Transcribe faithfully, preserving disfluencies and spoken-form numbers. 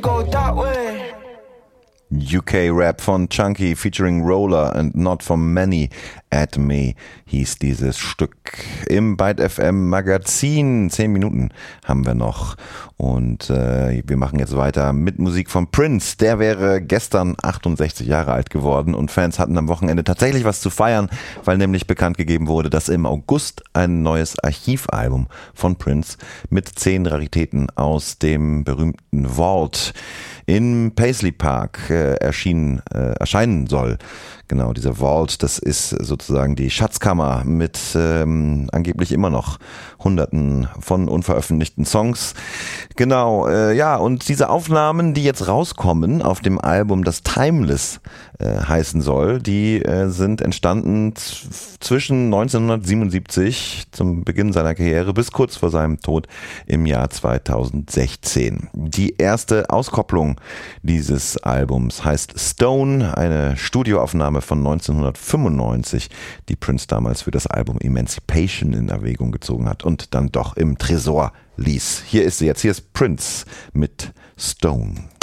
Go that way. U K-Rap von Chunky featuring Roller and Not For Many at Me hieß dieses Stück im Byte F M Magazin. Zehn Minuten haben wir noch und äh, wir machen jetzt weiter mit Musik von Prince. Der wäre gestern achtundsechzig Jahre alt geworden und Fans hatten am Wochenende tatsächlich was zu feiern, weil nämlich bekannt gegeben wurde, dass im August ein neues Archivalbum von Prince mit zehn Raritäten aus dem berühmten Vault in Paisley Park äh, erschienen, äh, erscheinen soll. Genau, dieser Vault, das ist sozusagen die Schatzkammer mit ähm, angeblich immer noch Hunderten von unveröffentlichten Songs. Genau, äh, ja, und diese Aufnahmen, die jetzt rauskommen auf dem Album, das Timeless äh, heißen soll, die äh, sind entstanden z- zwischen neunzehnhundertsiebenundsiebzig, zum Beginn seiner Karriere, bis kurz vor seinem Tod im Jahr zweitausendsechzehn. Die erste Auskopplung dieses Albums heißt Stone, eine Studioaufnahme von neunzehnhundertfünfundneunzig, die Prince damals für das Album Emancipation in Erwägung gezogen hat und dann doch im Tresor ließ. Hier ist sie jetzt, hier ist Prince mit Stone.